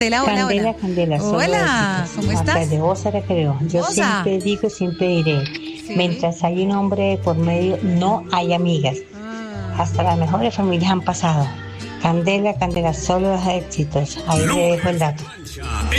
Hola, hola, Candela, hola. Candela, solo Hola, éxitos. ¿cómo Hasta estás? de vos ahora creo. Yo Osa. siempre digo, siempre diré, Sí. mientras hay un hombre por medio, no hay amigas. Ah. Hasta las mejores familias han pasado. Candela, Candela, solo los éxitos. Ahí le dejo el dato.